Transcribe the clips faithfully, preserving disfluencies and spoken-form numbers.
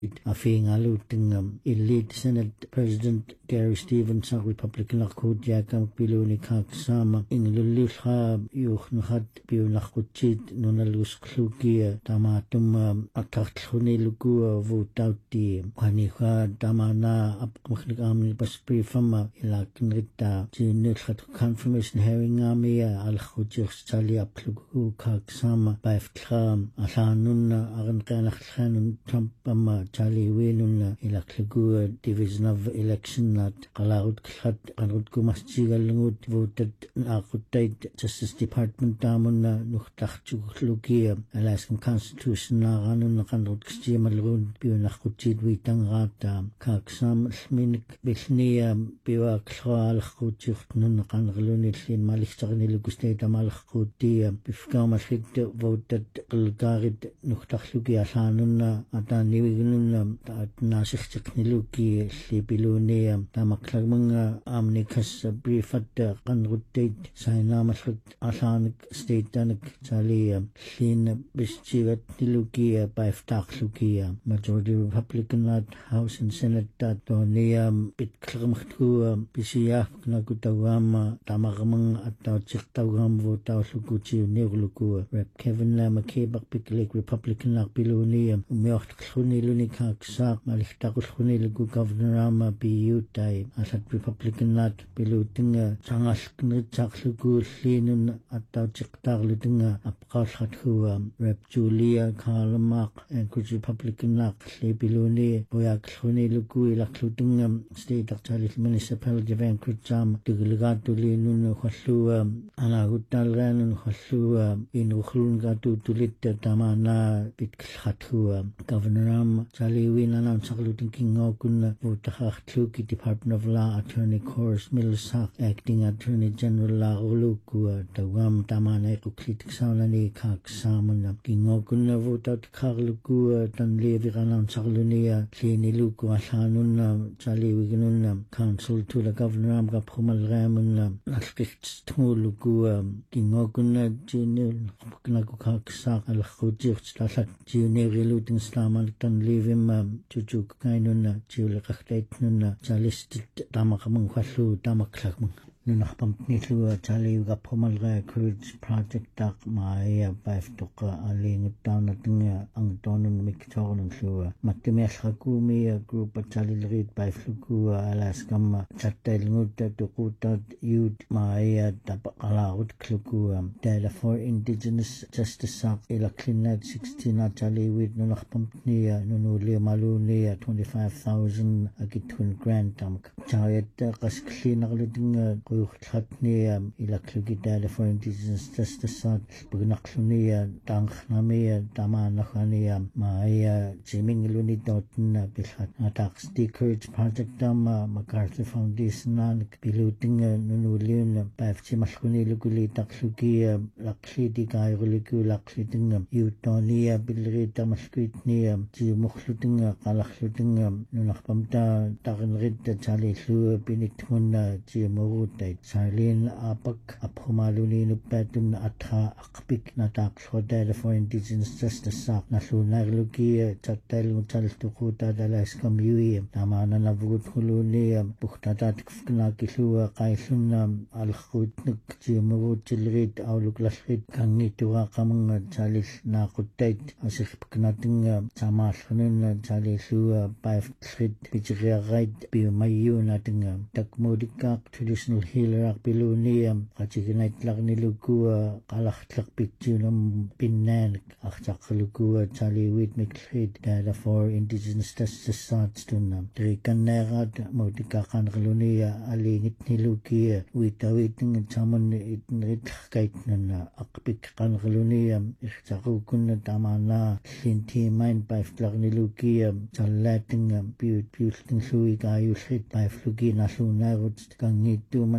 Afingaluting elite Senate President Gary Stevens Republican Lakut Yakam Piluni Kaksama Inglulha Yuchnhat Biolachut Nonalus Klugia Tamatum Atakhuni Lugua Votauti Quaniha Damana Apmachnikam Baspri Fama Ilakinrita Jinilhat confirmation hearing Amia Al Khujus Chali Aplugu Kaksama Baifkram Alanuna Arankanachan Trumpama Charlie Winun Ilaklugu Division of Election at Kalaut Klat Kanut Kumaschigalungut voted Akutate Justice Department Damuna Nuchtachuk Lugia Alaskan Constitution Naranun Kanut Ksimalun Bunakuchid Witangata Kaksam Sminik Bishnia Biwa Kral Kuchuk Nun Kanrunit in Malichtarni Lugustata Malkutia Bifkamashik voted Gulgarid Nuchtachlugia Sanuna Atani at Nasik Niluki, Lipilunia, Tamaklamanga, Amnicus, brief at the Kanrutate, Sinamasut, Asanik, State Danik, Chalia, Shin, Bischivat Nilukia, Biftak Lukia, Majority Republican at House and Senate, Donia, Bitklamktua, Bisiak, Nakutawama, Tamagamang at Tauchitawam, Votau Lukuchi, Nirlukua, Rep Kevin Lamakebak, Piklik, Republican Lakpilunia, Umyot Kluni Kaksak, Malichtakus Hunilgu Governor Ama B U Time, Asat Republican Nat, Bilutinga, Changas Knitchaklugu, Linun, Atauchiktar Lutinga, Apkashat Hua, Rep Julia, Karlamak, and Kuch Republican Nak, Sleepiluni, Boyak Hunilugu, Laklutinga, State of Charles Municipality of Anchorage, Tugilgatu Linun, Hosua, Anahutalran, and Hosua, in Uhlungatu Tulita Tamana, Bitkathua, Governor Am. Charlie Win announced saluting King Okun Votahakluki Department of Law Attorney Course Milsak Acting Attorney General La Uluku Tawam Tamane Kuklitik Saulani Kak Samana King Okun Votat Karluku Tanlevi announced Salunia Klini Luku Asanun Charlie Wiganun Council to the Governor Amga Pumal Ramun Askits Tuluku King Okun Junior Knakuk Sak Al Khujir Stasak Junior Luting Slaman Leaving Chujuk Kainuna, Chilakate Nuna, Chalistit Damakamung Kwasu, Damaklakmung. Nunapam Nitu, Charlie Gapomalga Courage Project Dak Maya Biftoka, Aling down at Dinga, Angdon Micton and Flua, Matimesh Hakumi, a group of Charlie Reed by Flukua, Alaskam, Chatel Nuta, Dokuta, Yud Maya, Dabalaut Klukua, Data for Indigenous Justice Sak, Elaklinat sixteen, Charlie with Nunapam Nia, Nunulia Malunia, twenty-five thousand, Agitun Grand Tamk, Chayat, Kasklina Ludinga. Khatnia Ilaklugi for Indigenous Justice Bugnaklunia, Danknamia, Damanachania, Maya, Jiming Lunidotna, Bilat, Attacks, the Courage Project Dama, MacArthur Foundation, Pilutinga, Nunulin, Bafchimashuni Luguli, Taklugia, Laklidi Gairuliku, Laklitinga, Utonia, Bilrita Maskritnia, Jimuklutinga, Kalaklutinga, Nunakpamta, Taranrid, Charlie Lu, Binituna, Jimurut. Charlene Apak Aphomaluni Nupatun Atha Akpik Natak Shodada for Indigenous Justice Sak Nalunar Lugia Chatel Chal Tukuta Dalaskam Yui Namana Navut Hulunia Bukhtatat Knakilua Kaisunam Al Khutnik Jimurut Chilrit Auluk Lashrit Kangitua Kamanga Chalis Nakutate Asik Knatinga Chamashanun Chalisua Baif Trit Pichria Right Bimayu Natinga Takmodikak Traditional Healer Akbilunium, Kachikinite Lagnilugua, Kalachtlak Pictunum Pinan, Achchakalugua, Charlie Wit McLeod, Data for Indigenous Justice Satstunum, Trikan Nerad, Modikakan Galunia, Alingit Nilukia, Witawiting Chaman Itnrit Kaitnan, Akpik Kangalunium, Ichakukun Tamana, Shinti Mind by Flagnilukia, Chalating, Butte Butin Sui Gayushit by Flugina Sunarut, Kangituman.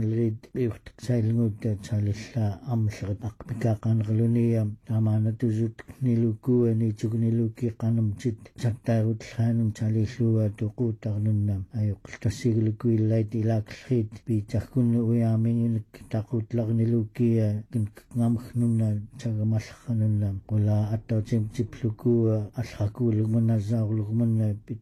nalrid iuqtaqsailnguut tsalilla amllerit aqpikaaqanerlunia taamaana tusut nilukua niitukniluki qanamtit sattaarutllaanum salillua tuquutarnunna ayoqtassigilukuillait ilaaqllriit piitarkunnu uyaamiginik taqutlarnilukia kingamgnunna tagamallerranunna qula attautimtiplukua allrakuulugmannasaarulugmanna